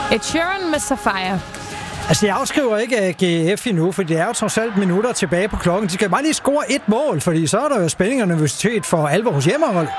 Ed Sheeran med Sapphire. Altså, jeg afskriver ikke AGF endnu, for det er jo trods alt minutter tilbage på klokken. De skal bare lige score et mål, fordi så er der jo spænding og nervøsitet for alvor hos hjemmehold.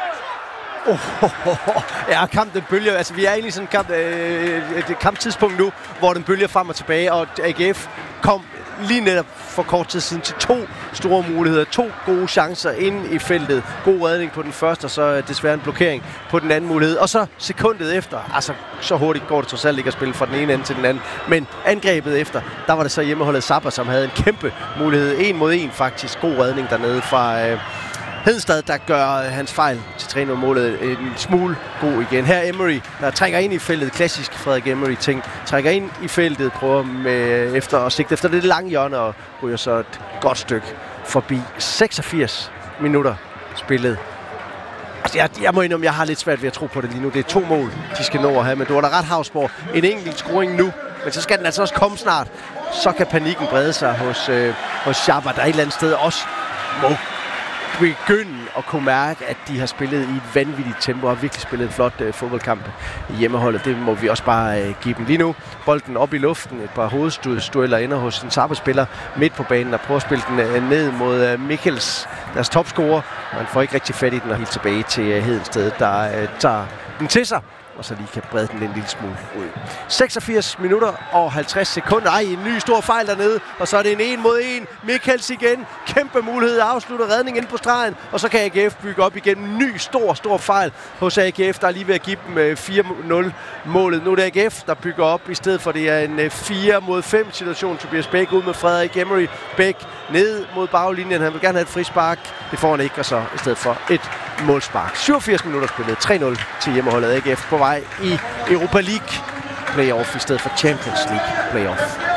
Ja, kampen bølger. Altså, vi er egentlig i sådan et kamptidspunkt nu, hvor den bølger frem og tilbage, og AGF kom lige netop for kort tid siden til 2 store muligheder, 2 gode chancer inde i feltet. God redning på den første, og så desværre en blokering på den anden mulighed. Og så sekundet efter, altså så hurtigt går det trods alt ikke at spille fra den ene ende til den anden, men angrebet efter, der var det så hjemmeholdet Zappa, som havde en kæmpe mulighed, 1 mod 1 faktisk, god redning dernede fra Hedenstad, der gør hans fejl til 3-0-målet en smule god igen. Her Emery, der trækker ind i feltet, klassisk Frederik Emery-ting, trækker ind i feltet, prøver med efter at sigte efter det lange hjørne og ryger så et godt stykke forbi. 86 minutter spillet. Altså, jeg må indrømme, jeg har lidt svært ved at tro på det lige nu. Det er 2 mål, de skal nå at have, men du har da ret, Havsborg. En enkelt scoring nu, men så skal den altså også komme snart. Så kan panikken brede sig hos Schaber, der et eller andet sted også må begynde at kunne mærke, at de har spillet i et vanvittigt tempo og har virkelig spillet en flot fodboldkamp i hjemmeholdet. Det må vi også bare give dem lige nu. Bolden op i luften, et par hovedstueller ender hos en Zappa-spiller midt på banen og prøver at spille den ned mod Michels, deres topscorer. Man får ikke rigtig fat i den og helt tilbage til Hedensted, der tager den til sig og så lige kan brede den en lille smule ud. 86 minutter og 50 sekunder. Ej, en ny stor fejl dernede, og så er det en 1 mod 1. Michels igen. Kæmpe mulighed. Afslutter redning ind på stregen, og så kan AGF bygge op igen. En ny stor fejl hos AGF, der er lige ved at give dem 4-0 målet. Nu er det AGF, der bygger op, i stedet for det er en 4 mod 5 situation. Tobias Bæk ud med Frederik Emery. Bæk ned mod baglinjen. Han vil gerne have et frispark. Det får han ikke, og så i stedet for et målspark. 87 minutter spillet. 3-0 til hjemmeholdet AGF på vej i Europa League playoff i stedet for Champions League playoff.